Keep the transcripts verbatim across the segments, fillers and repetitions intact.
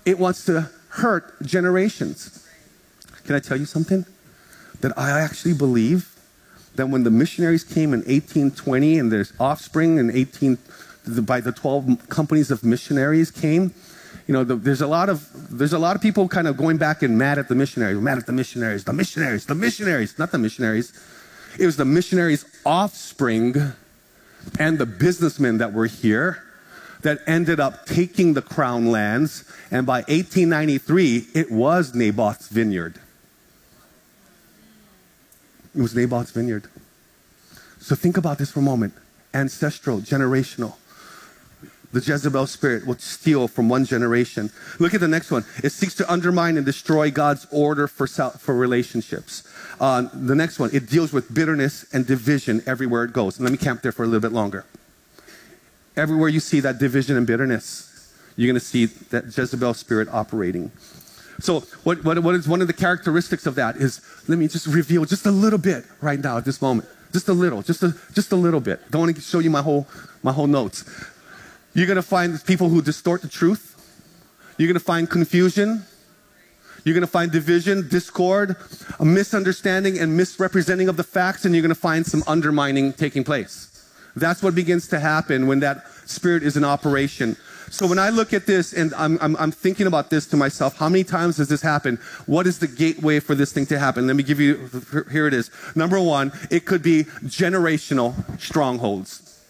it wants to hurt generations. Can I tell you something? That I actually believe that when the missionaries came in eighteen twenty and their offspring in eighteen, by the twelve companies of missionaries came, you know, the, there's a lot of there's a lot of people kind of going back and mad at the missionaries, mad at the missionaries, the missionaries, the missionaries, not the missionaries. It was the missionaries' offspring and the businessmen that were here that ended up taking the crown lands, and by eighteen ninety-three, it was Naboth's vineyard. It was Naboth's vineyard. So think about this for a moment. Ancestral, generational. The Jezebel spirit will steal from one generation. Look at the next one. It seeks to undermine and destroy God's order for, for relationships. Uh, the next one, it deals with bitterness and division everywhere it goes. And let me camp there for a little bit longer. Everywhere you see that division and bitterness, you're going to see that Jezebel spirit operating. So what, what, what is one of the characteristics of that is, let me just reveal just a little bit right now at this moment. Just a little, just a, just a little bit. Don't want to show you my whole, my whole notes. You're going to find people who distort the truth. You're going to find confusion. You're going to find division, discord, a misunderstanding and misrepresenting of the facts, and you're going to find some undermining taking place. That's what begins to happen when that spirit is in operation. So when I look at this and I'm, I'm, I'm thinking about this to myself, how many times has this happened? What is the gateway for this thing to happen? Let me give you, here it is. Number one, it could be generational strongholds.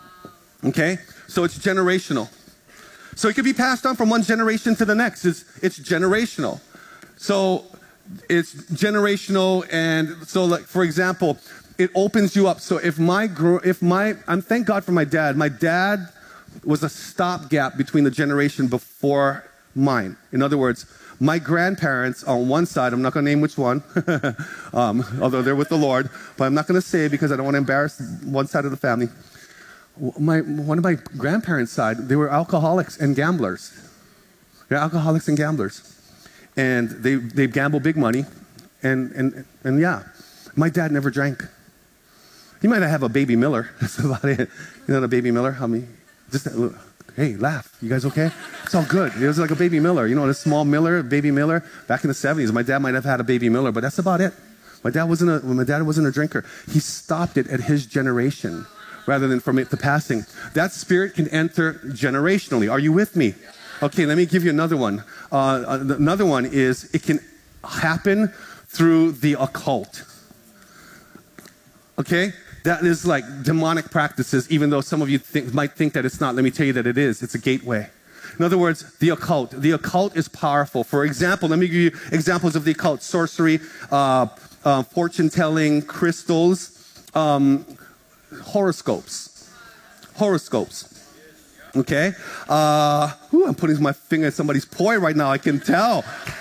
Okay? So it's generational. So it could be passed on from one generation to the next. It's, it's generational. So it's generational, and so like, for example, it opens you up. So if my, if my, I'm thank God for my dad. My dad was a stopgap between the generation before mine. In other words, my grandparents on one side, I'm not going to name which one, um, although they're with the Lord, but I'm not going to say it because I don't want to embarrass one side of the family. My, one of my grandparents' side, they were alcoholics and gamblers. They're alcoholics and gamblers. And they, they gamble big money. And, and, and yeah, my dad never drank. He might have a baby Miller. That's about it. You know the baby Miller? How many? Just, hey, laugh. You guys okay? It's all good. It was like a baby Miller. You know, a small Miller, baby Miller. Back in the seventies, my dad might have had a baby Miller, but that's about it. My dad wasn't a, my dad wasn't a drinker. He stopped it at his generation rather than from it to passing. That spirit can enter generationally. Are you with me? Okay, let me give you another one. Uh, another one is it can happen through the occult. Okay? That is like demonic practices, even though some of you think, might think that it's not. Let me tell you that it is. It's a gateway. In other words, the occult. The occult is powerful. For example, let me give you examples of the occult. Sorcery, uh, uh, fortune-telling, crystals, um, horoscopes. Horoscopes. Okay? Uh, whew, I'm putting my finger in somebody's poi right now. I can tell.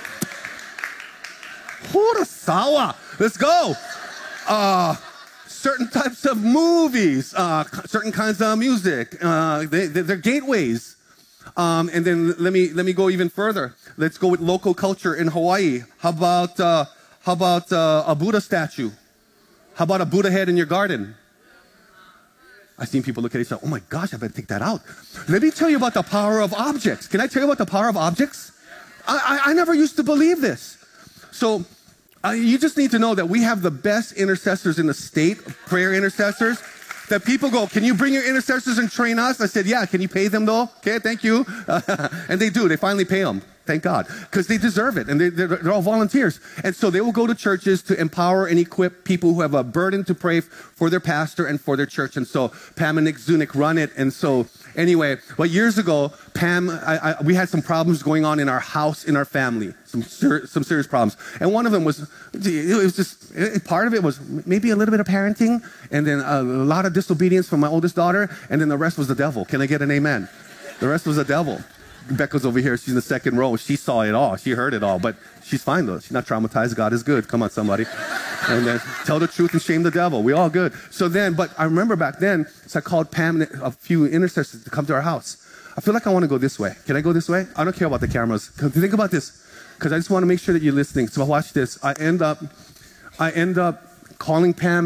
Horosawa. Let's go. Uh... Certain types of movies, uh, certain kinds of music, uh, they, they're gateways. Um, and then let me let me go even further. Let's go with local culture in Hawaii. How about uh, how about uh, a Buddha statue? How about a Buddha head in your garden? I've seen people look at each other. Oh my gosh, I better take that out. Let me tell you about the power of objects. Can I tell you about the power of objects? I, I, I never used to believe this. So. Uh, you just need to know that we have the best intercessors in the state, prayer intercessors, that people go, can you bring your intercessors and train us? I said, yeah, can you pay them though? Okay, thank you. Uh, and they do, they finally pay them, thank God, because they deserve it, and they, they're, they're all volunteers. And so they will go to churches to empower and equip people who have a burden to pray for their pastor and for their church. And so Pam and Nick Zunick run it. And so anyway, well, years ago, Pam, I, I, we had some problems going on in our house, in our family, some ser some serious problems. And one of them was, it was just, it, part of it was maybe a little bit of parenting, and then a, a lot of disobedience from my oldest daughter, and then the rest was the devil. Can I get an amen? The rest was the devil. Becca's over here. She's in the second row. She saw it all. She heard it all. But she's fine, though. She's not traumatized. God is good. Come on, somebody. And then tell the truth and shame the devil. We all good. So then, but I remember back then, so I called Pam and a few intercessors to come to our house. I feel like I want to go this way. Can I go this way? I don't care about the cameras. Think about this, because I just want to make sure that you're listening. So watch this. I end up, I end up calling Pam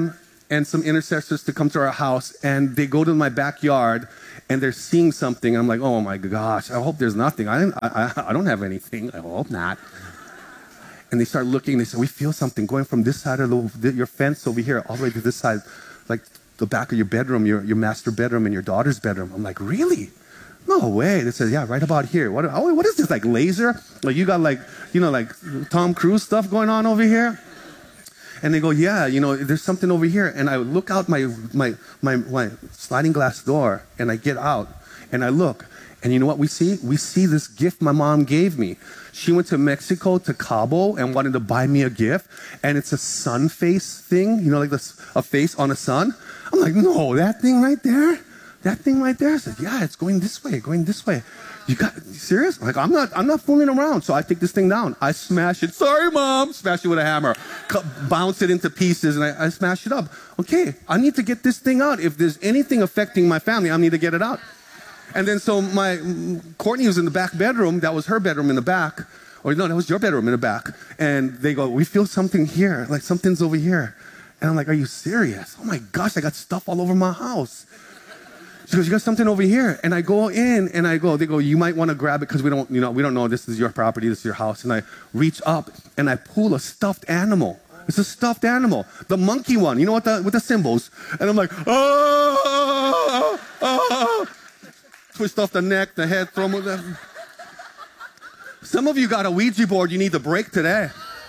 and some intercessors to come to our house, and they go to my backyard, and they're seeing something. I'm like, oh my gosh, I hope there's nothing. I, didn't, I, I, I don't have anything. I hope not. And they start looking, they say, we feel something going from this side of the, your fence over here all the way to this side, like the back of your bedroom, your, your master bedroom and your daughter's bedroom. I'm like, really? No way. They said, yeah, right about here. What, oh, what is this, like laser? Like you got like, you know, like Tom Cruise stuff going on over here? And they go, yeah, you know, there's something over here. And I look out my, my, my, my sliding glass door, and I get out, and I look. And you know what we see? We see this gift my mom gave me. She went to Mexico, to Cabo, and wanted to buy me a gift. And it's a sun face thing, you know, like this, a face on a sun. I'm like, no, that thing right there? That thing right there? I said, yeah, it's going this way, going this way. You got, you serious? I'm like, I'm not, I'm not fooling around. So I take this thing down. I smash it. Sorry, Mom. Smash it with a hammer. Cut, bounce it into pieces, and I, I smash it up. Okay, I need to get this thing out. If there's anything affecting my family, I need to get it out. And then so my, Courtney was in the back bedroom. That was her bedroom in the back. Or no, that was your bedroom in the back. And they go, we feel something here. Like something's over here. And I'm like, are you serious? Oh my gosh, I got stuff all over my house. She goes, you got something over here. And I go in and I go, they go, you might want to grab it because we don't, you know, we don't know this is your property, this is your house. And I reach up and I pull a stuffed animal. It's a stuffed animal. The monkey one, you know what, the, with the symbols. And I'm like, oh, oh, oh. Twist off the neck, the head, throw them. Some of you got a Ouija board you need to break today.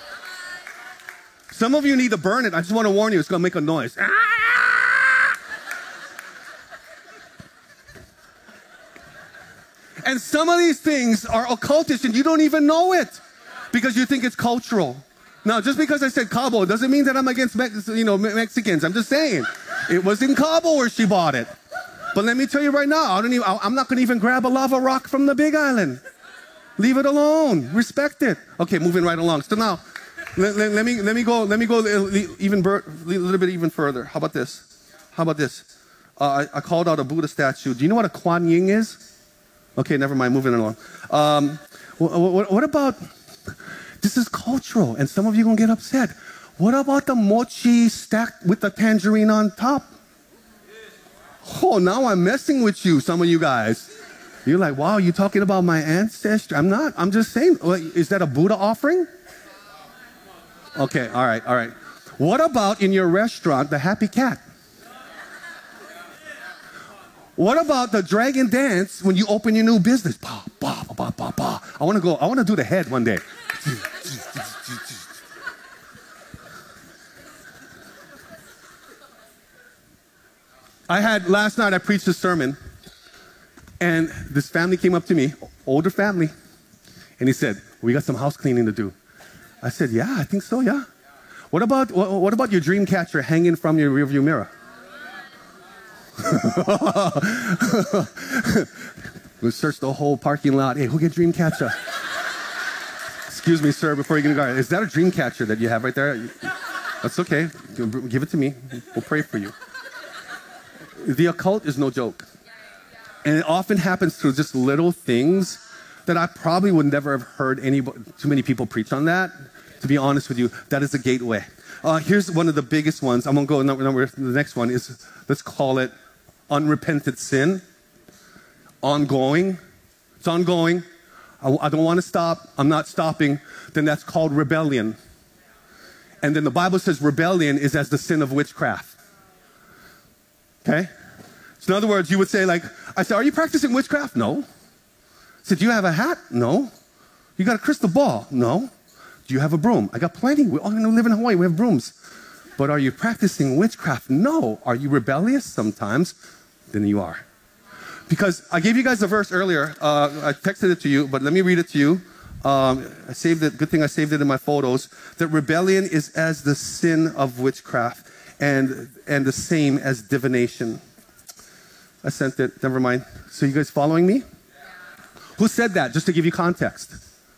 Some of you need to burn it. I just want to warn you, it's going to make a noise. And some of these things are occultish and you don't even know it because you think it's cultural. Now, just because I said Cabo doesn't mean that I'm against Mex you know, Mexicans. I'm just saying. It was in Cabo where she bought it. But let me tell you right now, I don't even, I'm not going to even grab a lava rock from the Big Island. Leave it alone. Respect it. Okay, moving right along. So now, let, let, let me let me go. Let me go even a little bit even further. How about this? How about this? Uh, I, I called out a Buddha statue. Do you know what a Kuan Yin is? Okay, never mind. Moving along. Um, what, what, what about? This is cultural, and some of you are gonna get upset. What about the mochi stacked with the tangerine on top? Oh, now I'm messing with you, some of you guys. You're like, wow, you're talking about my ancestry. I'm not. I'm just saying, is that a Buddha offering? Okay, all right, all right. What about in your restaurant, the happy cat? What about the dragon dance when you open your new business? Bah, bah, bah, bah, bah, bah. I want to go, I want to do the head one day. I had, last night I preached a sermon, and this family came up to me, older family, and he said, we got some house cleaning to do. I said, yeah, I think so, yeah. What about, what, what about your dream catcher hanging from your rearview mirror? We searched the whole parking lot. Hey, who get dream catcher? Excuse me, sir, before you get going. Is that a dream catcher that you have right there? That's okay. Give it to me. We'll pray for you. The occult is no joke. And it often happens through just little things that I probably would never have heard anybody, too many people preach on that. To be honest with you, that is a gateway. Uh, here's one of the biggest ones. I'm going to go number, number, the next one is, let's call it unrepented sin. Ongoing. It's ongoing. I, I don't want to stop. I'm not stopping. Then that's called rebellion. And then the Bible says rebellion is as the sin of witchcraft. Okay? So in other words, you would say like, I said, are you practicing witchcraft? No. I said, do you have a hat? No. You got a crystal ball? No. Do you have a broom? I got plenty. We all live in Hawaii. We have brooms. But are you practicing witchcraft? No. Are you rebellious sometimes? Then you are. Because I gave you guys a verse earlier. Uh, I texted it to you, but let me read it to you. Um, I saved it. Good thing I saved it in my photos. That rebellion is as the sin of witchcraft and, and the same as divination. I sent it. Never mind. So you guys following me? Who said that? Just to give you context.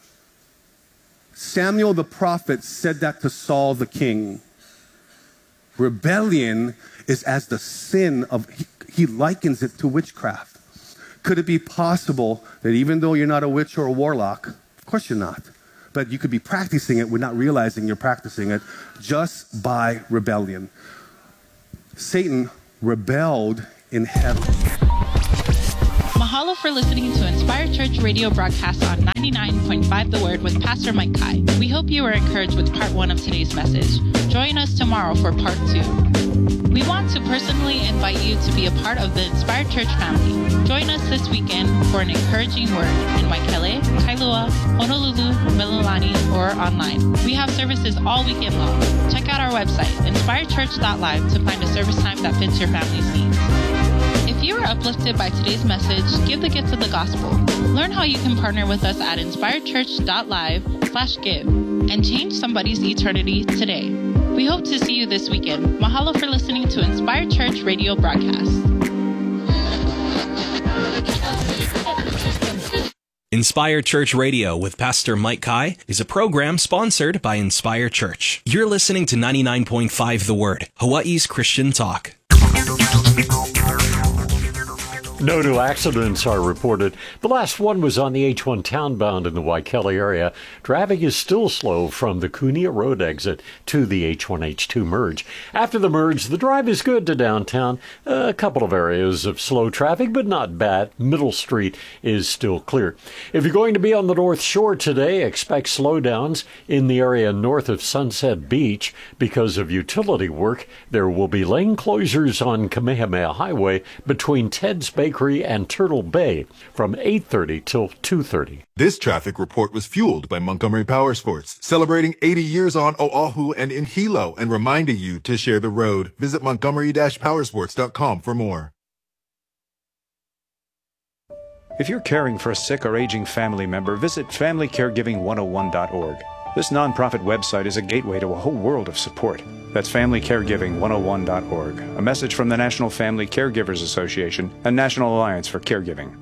Samuel the prophet said that to Saul the king. Rebellion is as the sin of, he, he likens it to witchcraft. Could it be possible that even though you're not a witch or a warlock, of course you're not, but you could be practicing it without realizing you're practicing it just by rebellion? Satan rebelled in heaven. Mahalo for listening to Inspired Church radio broadcast on ninety-nine point five The Word with Pastor Mike Kai. We hope you were encouraged with part one of today's message. Join us tomorrow for part two. We want to personally invite you to be a part of the Inspired Church family. Join us this weekend for an encouraging word in Waikele, Kailua, Honolulu, Mililani, or online. We have services all weekend long. Check out our website, inspired church dot live, to find a service time that fits your family's needs. If you were uplifted by today's message, give the gift of the gospel. Learn how you can partner with us at inspired church dot live slash give and change somebody's eternity today. We hope to see you this weekend. Mahalo for listening to Inspired Church radio broadcast. Inspire Church Radio with Pastor Mike Kai is a program sponsored by Inspire Church. You're listening to ninety-nine point five The Word, Hawaii's Christian talk. No new accidents are reported. The last one was on the H one townbound in the Waikele area. Traffic is still slow from the Kunia Road exit to the H one H two merge. After the merge, the drive is good to downtown. A couple of areas of slow traffic, but not bad. Middle Street is still clear. If you're going to be on the North Shore today, expect slowdowns in the area north of Sunset Beach because of utility work. There will be lane closures on Kamehameha Highway between Ted's Bakery and Turtle Bay from eight thirty till two thirty. This traffic report was fueled by Montgomery Power Sports, celebrating eighty years on Oahu and in Hilo and reminding you to share the road. Visit montgomery dash powersports dot com for more. If you're caring for a sick or aging family member, visit family caregiving one oh one dot org. This nonprofit website is a gateway to a whole world of support. That's family caregiving one oh one dot org, a message from the National Family Caregivers Association and National Alliance for Caregiving.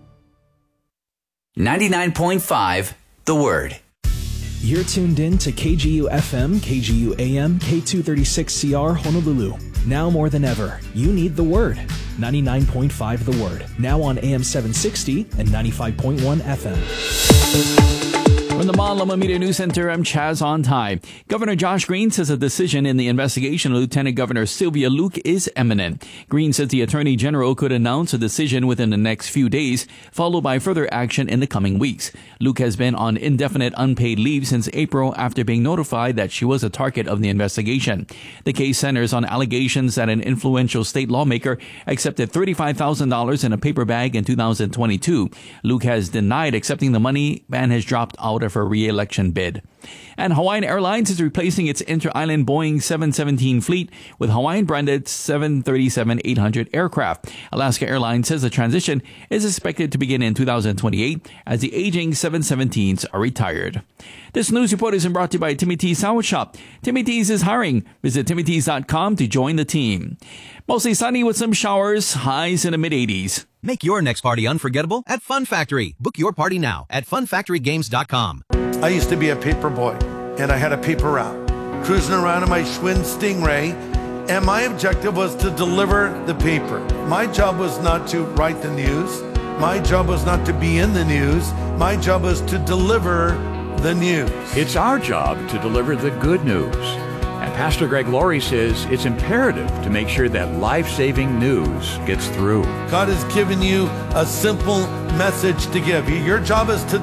ninety-nine point five The Word. You're tuned in to K G U F M, K G U A M, K two thirty-six C R Honolulu. Now more than ever, you need the Word. ninety-nine point five The Word. Now on A M seven sixty and ninety-five point one F M. From the Malama Media News Center, I'm Chaz On Tai. Governor Josh Green says a decision in the investigation of Lieutenant Governor Sylvia Luke is imminent. Green says the Attorney General could announce a decision within the next few days, followed by further action in the coming weeks. Luke has been on indefinite unpaid leave since April after being notified that she was a target of the investigation. The case centers on allegations that an influential state lawmaker accepted thirty-five thousand dollars in a paper bag in two thousand twenty-two. Luke has denied accepting the money and has dropped out of her re-election bid. And Hawaiian Airlines is replacing its inter-island Boeing seven seventeen fleet with Hawaiian-branded seven thirty-seven eight hundred aircraft. Alaska Airlines says the transition is expected to begin in two thousand twenty-eight as the aging seven seventeens are retired. This news report is brought to you by Timmy T's Sandwich Shop. Timmy T's is hiring. Visit timmy t's dot com to join the team. Mostly sunny with some showers, highs in the mid eighties. Make your next party unforgettable at Fun Factory. Book your party now at fun factory games dot com. I used to be a paper boy, and I had a paper route, cruising around in my Schwinn Stingray, and my objective was to deliver the paper. My job was not to write the news. My job was not to be in the news. My job was to deliver the news. It's our job to deliver the good news. And Pastor Greg Laurie says it's imperative to make sure that life-saving news gets through. God has given you a simple message to give. Your job is to